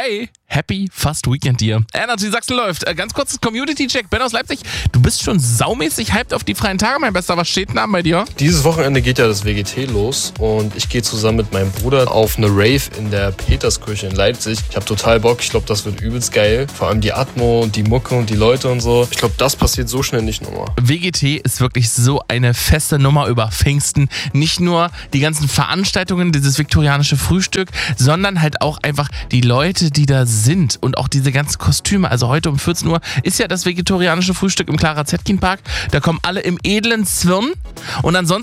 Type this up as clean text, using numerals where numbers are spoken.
Hey, happy Fast Weekend dir. Energy Sachsen läuft. Ganz kurzes Community-Check. Ben aus Leipzig, du bist schon saumäßig hyped auf die freien Tage, mein Bester. Was steht denn an bei dir? Dieses Wochenende geht ja das WGT los und ich gehe zusammen mit meinem Bruder auf eine Rave in der Peterskirche in Leipzig. Ich habe total Bock. Ich glaube, das wird übelst geil. Vor allem die Atmo und die Mucke und die Leute und so. Ich glaube, das passiert so schnell nicht nochmal. WGT ist wirklich so eine feste Nummer über Pfingsten. Nicht nur die ganzen Veranstaltungen, dieses viktorianische Frühstück, sondern halt auch einfach die Leute, die da sind und auch diese ganzen Kostüme. Also heute um 14 Uhr ist ja das viktorianische Frühstück im Clara Zetkin Park. Da kommen alle im edlen Zwirn und ansonsten